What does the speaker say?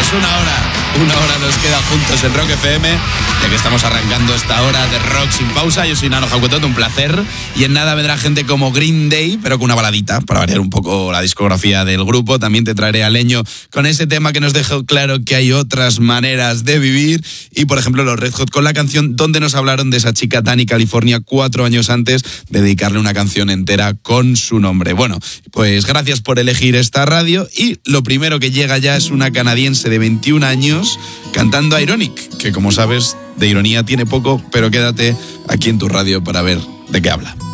Una hora nos queda juntos en Rock FM, ya que estamos arrancando esta hora de rock sin pausa. Yo soy Nano Jacuetot, un placer. Y en nada vendrá gente como Green Day, pero con una baladita, para variar un poco la discografía del grupo. También te traeré a Leño con ese tema que nos dejó claro que hay otras maneras de vivir. Y, por ejemplo, los Red Hot con la canción donde nos hablaron de esa chica Dani California 4 años antes de dedicarle una canción entera con su nombre. Bueno, pues gracias por elegir esta radio. Y lo primero que llega ya es una canadiense de 21 años cantando Ironic, que como sabes, de ironía tiene poco, pero quédate aquí en tu radio para ver de qué habla.